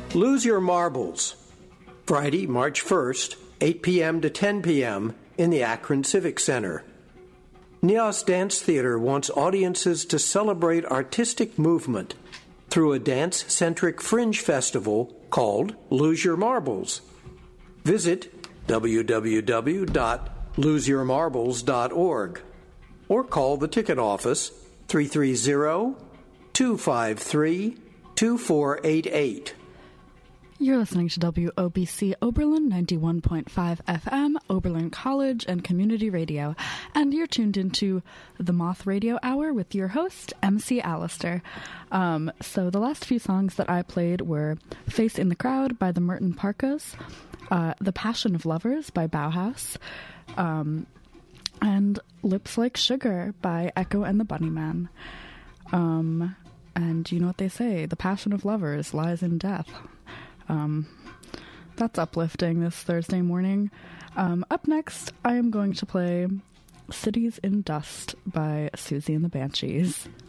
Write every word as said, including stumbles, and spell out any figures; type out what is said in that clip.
Lose Your Marbles, Friday, March first, eight p.m. to ten p.m. in the Akron Civic Center. Neos Dance Theater wants audiences to celebrate artistic movement through a dance-centric fringe festival called Lose Your Marbles. Visit w w w dot lose your marbles dot org or call the ticket office three three zero, two five three, two four eight eight. You're listening to W O B C Oberlin ninety-one point five F M, Oberlin College and Community Radio, and you're tuned into the Moth Radio Hour with your host, M C Allister. Um, so the last few songs that I played were Face in the Crowd by the Merton Parkas, uh, The Passion of Lovers by Bauhaus, um, and Lips Like Sugar by Echo and the Bunnymen. Um, and you know what they say, the passion of lovers lies in death. Um, that's uplifting this Thursday morning. Um, up next, I am going to play Cities in Dust by Susie and the Banshees.